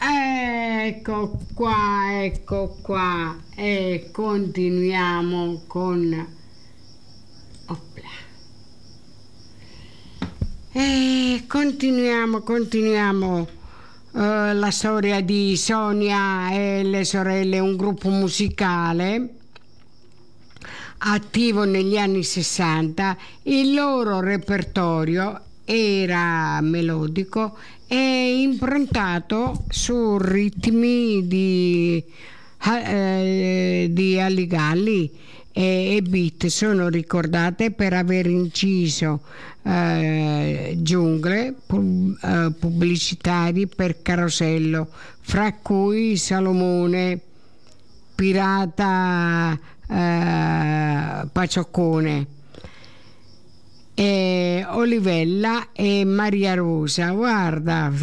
Ecco qua e continuiamo con opla. Continuiamo la storia di Sonia e le sorelle, un gruppo musicale attivo negli anni 60. Il loro repertorio era melodico e improntato su ritmi di Alligalli e beat. Sono ricordate per aver inciso giungle pubblicitari per Carosello, fra cui Salomone, Pirata, Pacioccone, Olivella e Maria Rosa. Guarda,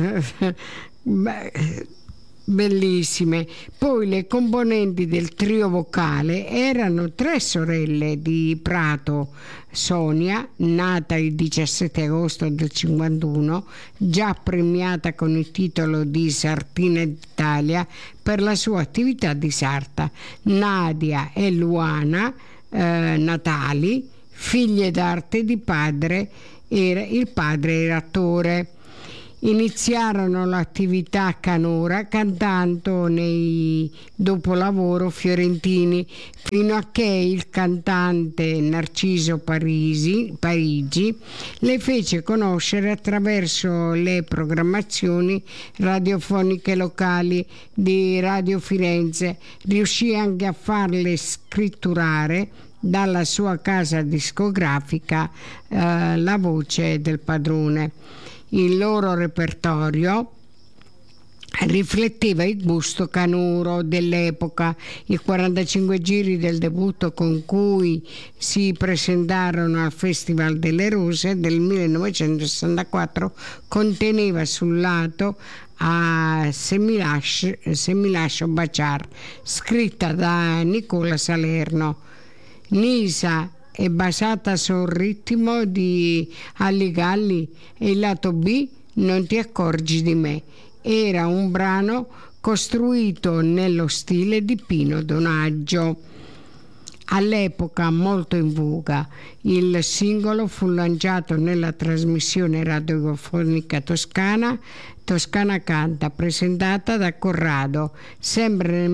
bellissime. Poi le componenti del trio vocale erano 3 sorelle di Prato: Sonia, nata il 17 agosto del 51, già premiata con il titolo di Sartina d'Italia per la sua attività di sarta; Nadia e Luana Natali, figlie d'arte di padre, il padre era attore. Iniziarono l'attività canora cantando nei dopolavoro fiorentini, fino a che il cantante Narciso Parigi le fece conoscere attraverso le programmazioni radiofoniche locali di Radio Firenze. Riuscì anche a farle scritturare dalla sua casa discografica la voce del padrone. Il loro repertorio rifletteva il gusto canoro dell'epoca. I 45 giri del debutto con cui si presentarono al Festival delle Rose del 1964 conteneva sul lato a Se mi lascio baciar, scritta da Nicola Salerno. Nisa è basata sul ritmo di Alligalli e il lato B, Non ti accorgi di me, era un brano costruito nello stile di Pino Donaggio, all'epoca molto in voga. Il singolo fu lanciato nella trasmissione radiofonica Toscana Canta, presentata da Corrado. Sempre nel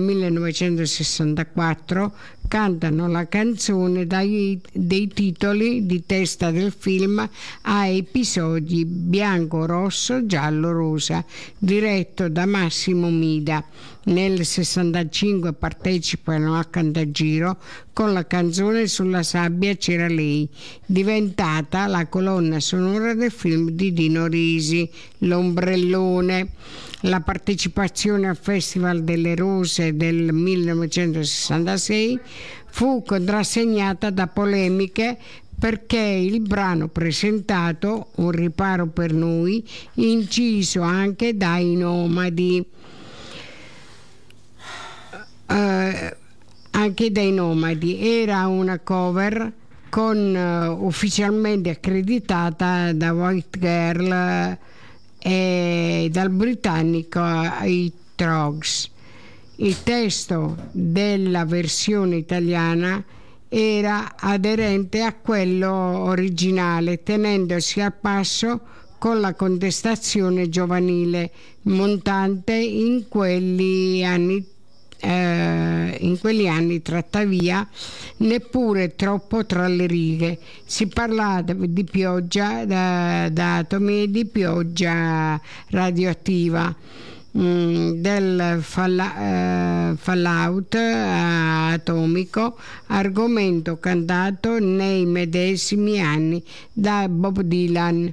1964 cantano la canzone dei titoli di testa del film a episodi bianco, rosso, giallo, rosa, diretto da Massimo Mida. Nel 65 partecipano a Cantagiro con la canzone Sulla sabbia c'era lei, diventata la colonna sonora del film di Dino Risi, L'ombrellone. La partecipazione al Festival delle Rose del 1966 fu contrassegnata da polemiche perché il brano presentato, Un riparo per noi, inciso anche dai Nomadi, era una cover ufficialmente accreditata da White Girl e dal britannico i Trogs. Il testo della versione italiana era aderente a quello originale, tenendosi al passo con la contestazione giovanile montante in quegli anni, tuttavia neppure troppo tra le righe. Si parlava di pioggia d'atomi e di pioggia radioattiva, del fallout atomico, argomento cantato nei medesimi anni da Bob Dylan.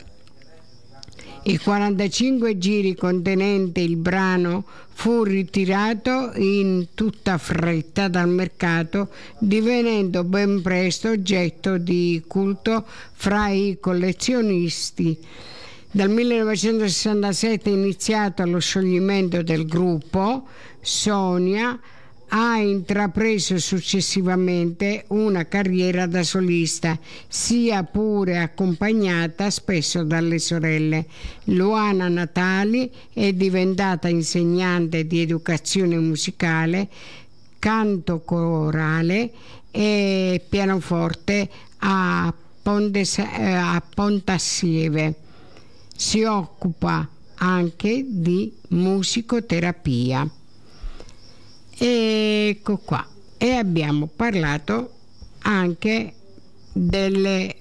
I 45 giri contenente il brano fu ritirato in tutta fretta dal mercato, divenendo ben presto oggetto di culto fra i collezionisti. Dal 1967 è iniziato lo scioglimento del gruppo. Sonia ha intrapreso successivamente una carriera da solista, sia pure accompagnata spesso dalle sorelle. Luana Natali è diventata insegnante di educazione musicale, canto corale e pianoforte a Pontassieve. Si occupa anche di musicoterapia. Ecco qua. E abbiamo parlato anche della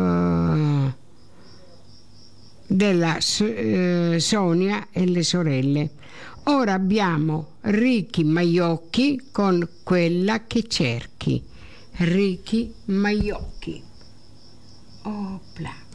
Sonia e le sorelle. Ora abbiamo Ricky Maiocchi con Quella che cerchi. Ricky Maiocchi. Opla.